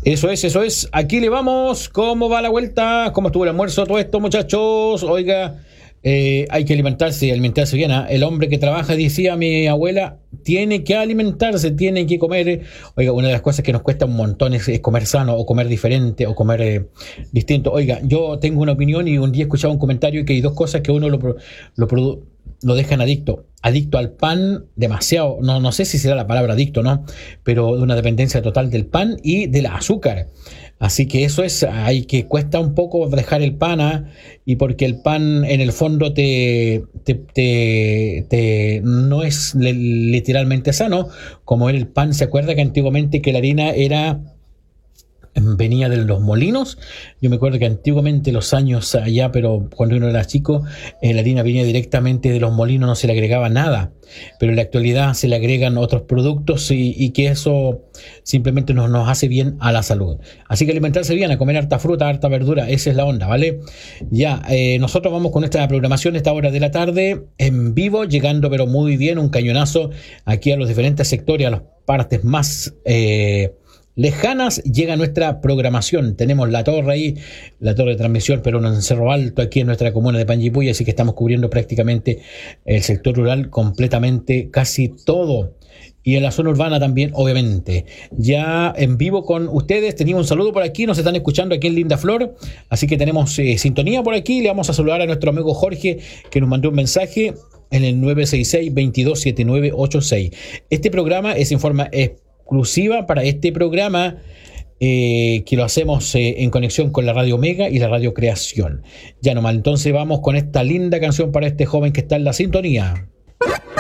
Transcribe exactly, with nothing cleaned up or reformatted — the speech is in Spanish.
Eso es, eso es. Aquí le vamos. ¿Cómo va la vuelta? ¿Cómo estuvo el almuerzo? Todo esto, muchachos. Oiga, eh, hay que alimentarse y alimentarse bien, ¿eh? El hombre que trabaja, decía mi abuela, tiene que alimentarse, tiene que comer. Oiga, una de las cosas que nos cuesta un montón es, es comer sano o comer diferente o comer eh, distinto. Oiga, yo tengo una opinión y un día escuchaba un comentario que hay dos cosas que uno lo, lo, lo, lo dejan adicto. Adicto al pan, demasiado. No, no sé si será la palabra adicto, ¿no? Pero de una dependencia total del pan y del azúcar. Así que eso es, hay que cuesta un poco dejar el pan, ¿eh? Y porque el pan en el fondo te, te, te, te no es literalmente sano, como era el pan. ¿Se acuerda que antiguamente que la harina era venía de los molinos? Yo me acuerdo que antiguamente, los años allá, pero cuando uno era chico, eh, la harina venía directamente de los molinos, no se le agregaba nada, pero en la actualidad se le agregan otros productos y, y que eso simplemente nos, nos hace bien a la salud. Así que alimentarse bien, a comer harta fruta, harta verdura, esa es la onda, ¿vale? Ya, eh, nosotros vamos con nuestra programación a esta hora de la tarde, en vivo, llegando pero muy bien, un cañonazo aquí a los diferentes sectores, a las partes más eh, lejanas llega nuestra programación. Tenemos la torre ahí, la torre de transmisión, pero en Cerro Alto, aquí en nuestra comuna de Panguipulli, así que estamos cubriendo prácticamente el sector rural completamente, casi todo. Y en la zona urbana también, obviamente. Ya en vivo con ustedes, teníamos un saludo por aquí, nos están escuchando aquí en Linda Flor, así que tenemos eh, sintonía por aquí. Le vamos a saludar a nuestro amigo Jorge, que nos mandó un mensaje en el nueve seis seis, veintidós setenta y nueve ochenta y seis. Este programa es en forma exclusiva para este programa, eh, que lo hacemos eh, en conexión con la Radio Omega y la Radio Creación. Ya nomás, entonces vamos con esta linda canción para este joven que está en la sintonía.